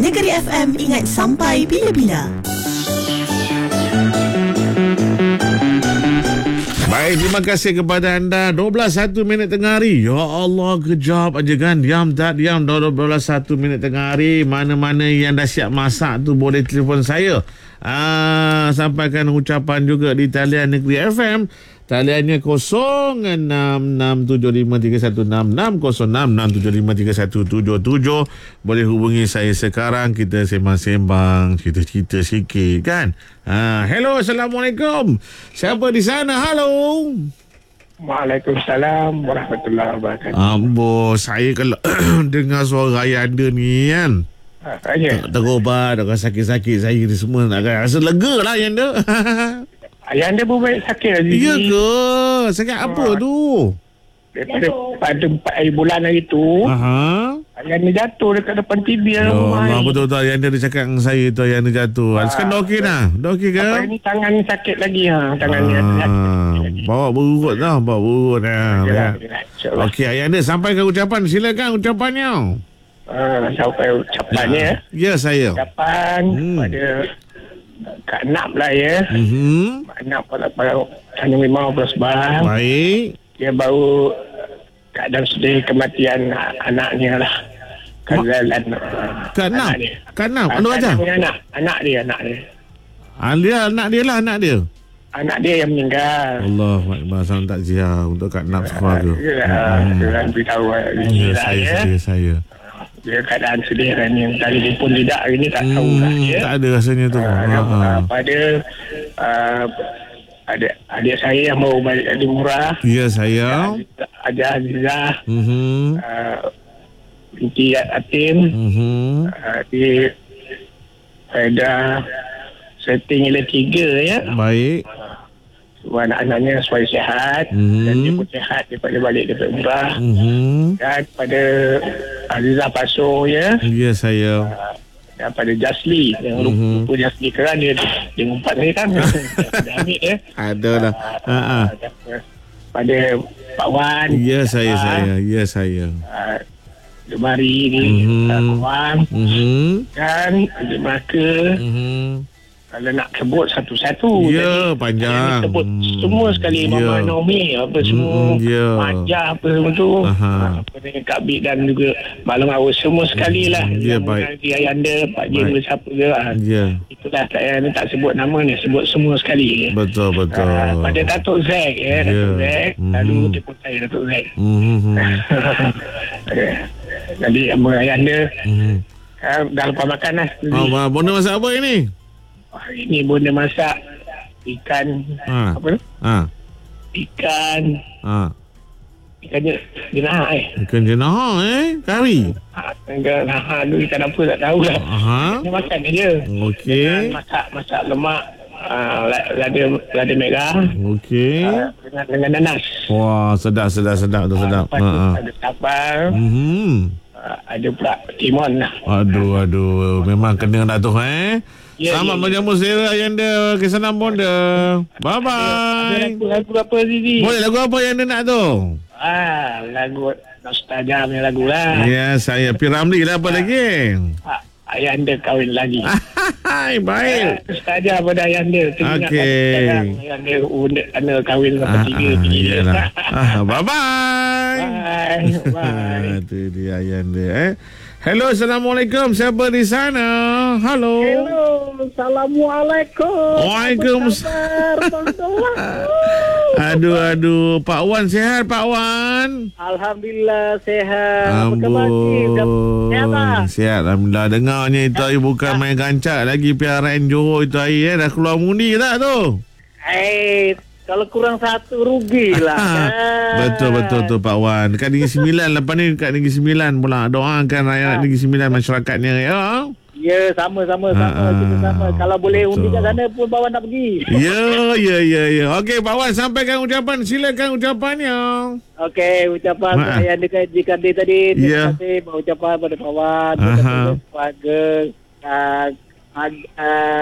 Negeri FM ingat sampai bila-bila. Baik, terima kasih kepada anda. 12:01 tengah hari. Ya Allah, kejap aja kan. Diam tak diam. 12:01 tengah hari. Mana-mana yang dah siap masak tu boleh telefon saya. Sampaikan ucapan juga di talian Negeri FM. Taliannya 06631660660667531777. Boleh hubungi saya sekarang. Kita sembang-sembang, cerita-cerita sikit kan. Hello, Assalamualaikum. Siapa di sana? Halo. Waalaikumsalam warahmatullahi wabarakatuh. Saya kalau dengar suara ayah anda ni kan, terobat, orang sakit-sakit saya ni semua nak rasa lega lah ayah anda. Ayah anda pun baik sakit lagi. Ya ke? Sakit apa tu? Pada 4 bulan hari tu, ayah anda jatuh dekat depan TV rumah. Betul-betul ayah anda cakap dengan saya tu, ayah anda jatuh. Sekarang dah okey dah? Dah okey ke? Apa ni tangan ni sakit lagi tangannya. Bawa berurut dah, Okey, ayah anda sampaikan ucapan. Silakan ucapannya. Sampai ucapannya. Ya, saya. Ucapan pada Kak Nap lah ya. Kak Nap pada Tanjung Limau Pulau Sebang. Baik. Dia baru keadaan sedih kematian anaknya lah. Kak Nap? Kak Nap? Anak aja? Anak dia. Anak dia lah, anak dia. Anak dia yang meninggal. Allah Akbar, salam takziah untuk Kak Nap sekeluarga. Dia beritahu saya. Dia keadaan sedih kan, yang tadi dia pun tidak hari ni tak tahu lah ya. Tak ada rasanya tu. Pada adik saya yang baru balik dari Murah. Ya, saya. Ajar Azizah. Binti Atim. Di pada setting ila 3 ya. Baik. Semua anak-anaknya supaya sihat. Dan dia pun sihat daripada balik daripada Umrah. Dan pada Azizah Pasoh ya. Ya, saya. Dan pada Jasli. Yang lupa Jasli keran dia ngumpat saya kan. Dia ambil ya. Ada lah. Pada Pak Wan. Ya, saya. Ya, saya. Gemari ni. Pak Wan. Dan di Melaka. Kalau nak sebut satu-satu, ya, panjang. Sebut semua sekali. Mama Naomi apa semua, Majah apa semua tu, apa dengan Kak Bik dan juga Malang Awal semua sekali lah. Ya, baik. Nanti ayah anda, Pak Jim siapa ke. Itulah saya tak sebut nama ni, sebut semua sekali. Betul. Pada Datuk Zack Datuk Zack, lalu dia pun saya Datuk Zack. Jadi ayah anda dah lepas makan lah. Bonda masak apa ini? Ini bonda masak ikan apa tu? Ikan jenah Ikan jenah kari. Ikan apa tak tahu lah. Dia makan je. Okey. Masak lemak lada merah. Okey. Dengan nanas. Wah, sedap tu, sedap. Ada sambal. Ada pula timun lah. Aduh, memang kena dah tu Selamat menjamu selera yang ada kesenam bonda. Bye-bye. Lagu apa Zizi? Boleh lagu apa yang anda nak tu? Lagu Nostalgia punya lagu lah. Ya, saya Piramli lah apa lagi? Ayah anda kahwin lagi. Baik. Nostalgia pada ayah anda. Okey. Ayah anda kahwin sampai 3. Bye-bye. Bye. Itu dia ayah anda Hello, Assalamualaikum. Siapa di sana? Halo. Assalamualaikum. Waalaikumsalam. Aduh. Pak Wan sihat, Pak Wan? Alhamdulillah sihat. Apa khabar? Sihat tak? Sihat, Alhamdulillah. Dengarnya itu air bukan main gancak lagi PRN Johor itu air dah keluar mundi tak tu? Kalau kurang satu rugilah kan? Betul tu Pak Wan. Dekat Negeri Sembilan lepas ni dekat Negeri Sembilan pula. Doakan rakyat Negeri Sembilan masyarakatnya ya. Ya, sama. Kita sama. Kalau boleh undi kat sana pun Pak Wan nak pergi. Ya. Okey, Pak Wan sampaikan ucapan. Silakan ucapannya. Okey, ucapan yang dekat JKD tadi. Terima kasih ucapan pada Pak Wan. Keluarga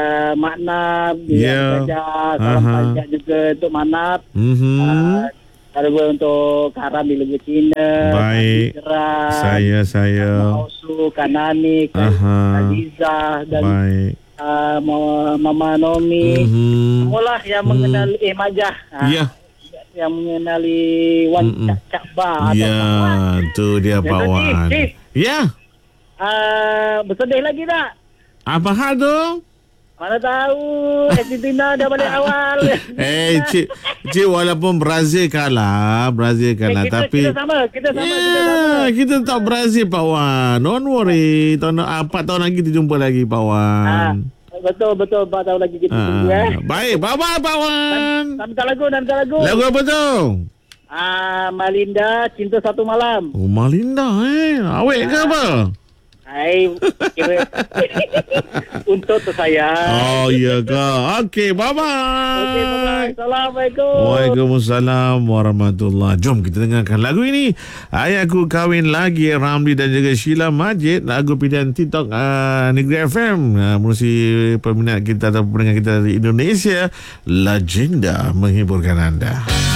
makna salam panjang juga untuk Manap. Ada untuk Karam di Lagu Cina. Baik. Saya. Mausu, Kanani, Aha. Aliza dan Baik. Mama Nomi. Semualah yang mengenali Majah. Ya. Yang mengenali Wan Cak Ba. Ya, tu dia Pak Wan. Cik. Ya. Bersedih lagi tak? Apa hal tu? Mana tahu Argentina dah balik awal. Cik walaupun Brazil kalah tapi kita sama. kita tak Brazil Pak Wan. Don't worry. 4 tahun lagi kita jumpa lagi Pak Wan. Betul 4 tahun lagi kita tunggu Baik, bye-bye Pak Wan. Minta lagu. Lagu apa tu? Malinda, Cinta Satu Malam. Oh, Malinda awet ke apa? Kira untuk tersayang. Oh, iya ke? Okey, bye-bye. Okey, bye-bye. Assalamualaikum. Waalaikumsalam warahmatullahi. Jom kita dengarkan lagu ini. Ayahku Kahwin Lagi, Ramli dan juga Sheila Majid. Lagu pilihan TikTok Negeri FM. Menerusi peminat kita atau pendengar kita dari Indonesia. Legenda menghiburkan anda.